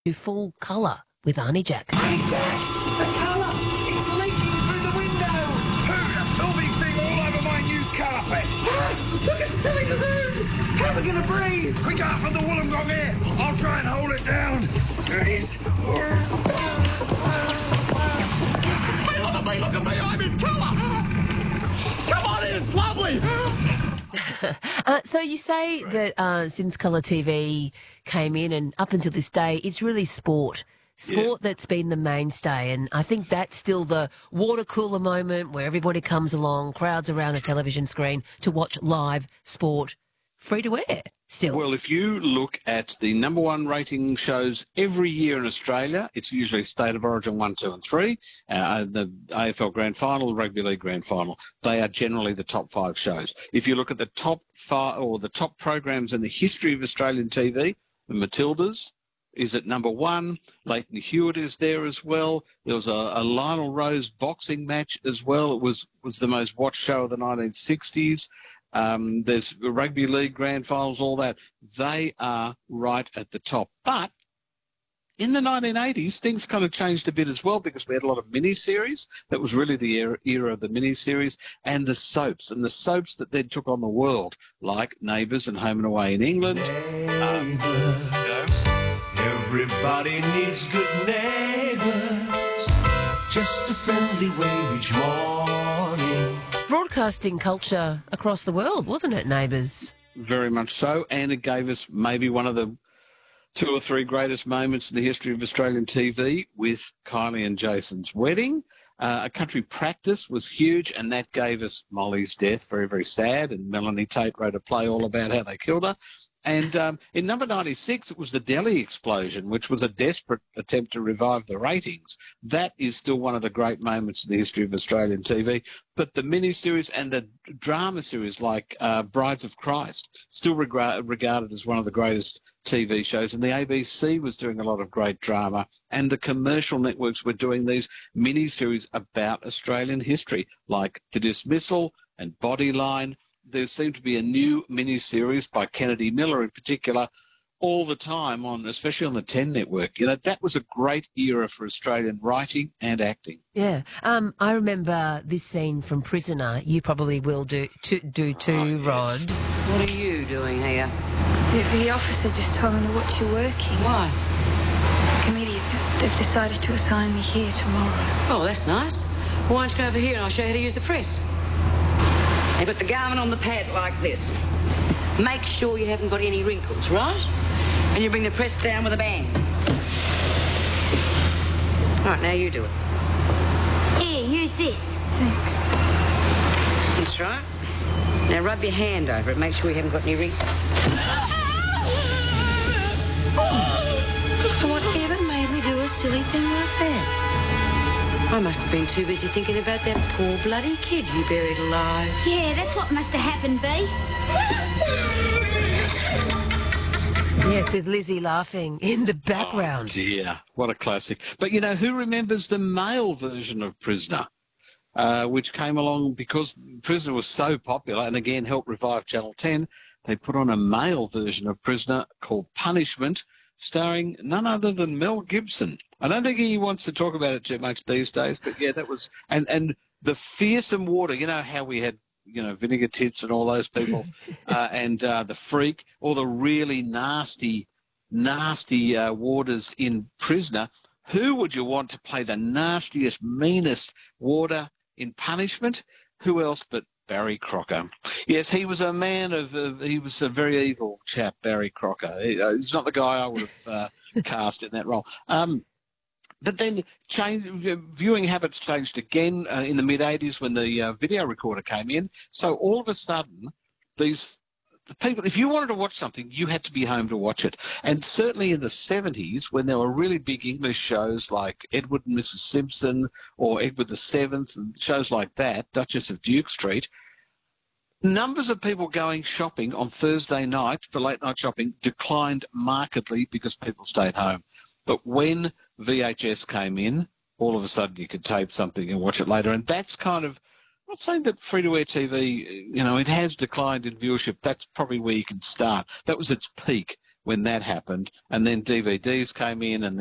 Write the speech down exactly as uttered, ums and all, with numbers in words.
to Full Colour with Arnie Jack. Hey, Jack! The colour! It's leaking through the window! Pooh, that filthy thing all over my new carpet! Ah, look, it's filling the room! How am I going to breathe? Quick out from the Wollongong here! I'll try and hold it down. There it is. Hey, look at me, look at me! I'm in colour! Come on in, it's lovely! uh, so you say that uh, since Colour T V came in and up until this day, it's really sport. Sport yeah. that's been the mainstay, and I think that's still the water cooler moment where everybody comes along, crowds around a television screen to watch live sport, free to air still. Well, if you look at the number one rating shows every year in Australia, it's usually State of Origin one, two and three, uh, the A F L Grand Final, the Rugby League Grand Final. They are generally the top five shows. If you look at the top five or the top programs in the history of Australian T V, the Matildas is at number one. Leighton Hewitt is there as well. There was a, a Lionel Rose boxing match as well. It was, was the most watched show of the nineteen sixties. Um, there's rugby league grand finals, all that. They are right at the top. But in the nineteen eighties, things kind of changed a bit as well because we had a lot of mini-series. That was really the era, era of the mini-series, and the soaps. And the soaps that then took on the world, like Neighbours and Home and Away in England. Um, you know. Everybody needs good neighbours, just a friendly wave each morning. Broadcasting culture across the world, wasn't it, Neighbours? Very much so, and it gave us maybe one of the two or three greatest moments in the history of Australian T V with Kylie and Jason's wedding. Uh, A Country Practice was huge, and that gave us Molly's death, very, very sad, and Melanie Tate wrote a play all about how they killed her. And um, in number ninety-six, it was the Delhi explosion, which was a desperate attempt to revive the ratings. That is still one of the great moments in the history of Australian T V. But the miniseries and the drama series like uh, Brides of Christ, still reg- regarded as one of the greatest T V shows. And the A B C was doing a lot of great drama. And the commercial networks were doing these miniseries about Australian history, like The Dismissal and Bodyline. There seemed to be a new mini-series by Kennedy Miller in particular all the time, on, especially on the ten network. You know, that was a great era for Australian writing and acting. Yeah. Um, I remember this scene from Prisoner. You probably will do, to, do too, oh, yes. Rod. What are you doing here? The, the officer just told me to watch you working. Why? The committee, they've decided to assign me here tomorrow. Oh, that's nice. Well, why don't you come over here and I'll show you how to use the press. You put the garment on the pad like this. Make sure you haven't got any wrinkles, right? And you bring the press down with a bang. All right, now you do it. Here, use this. Thanks. That's right. Now rub your hand over it. Make sure you haven't got any wrinkles. Whatever made me do a silly thing like that? I must have been too busy thinking about that poor bloody kid you buried alive. Yeah, that's what must have happened, B. Yes, with Lizzie laughing in the background. Oh, dear, what a classic. But, you know, who remembers the male version of Prisoner, uh, which came along because Prisoner was so popular and, again, helped revive Channel ten. They put on a male version of Prisoner called Punishment, starring none other than Mel Gibson. I don't think he wants to talk about it too much these days, but, yeah, that was... And, and the fearsome water, you know how we had, you know, Vinegar Tits and all those people, uh, and uh, the Freak, all the really nasty, nasty uh, warders in Prisoner. Who would you want to play the nastiest, meanest warder in Punishment? Who else but Barry Crocker? Yes, he was a man of... Uh, he was a very evil chap, Barry Crocker. He, uh, he's not the guy I would have uh, cast in that role. Um, But then change, viewing habits changed again uh, in the mid-eighties when the uh, video recorder came in. So all of a sudden, these the people, if you wanted to watch something, you had to be home to watch it. And certainly in the seventies, when there were really big English shows like Edward and Missus Simpson or Edward the Seventh and shows like that, Duchess of Duke Street, numbers of people going shopping on Thursday night for late-night shopping declined markedly because people stayed home. But when V H S came in, all of a sudden you could tape something and watch it later. And that's kind of, I'm not saying that free-to-air T V, you know, it has declined in viewership. That's probably where you can start. That was its peak when that happened, and then D V Ds came in, and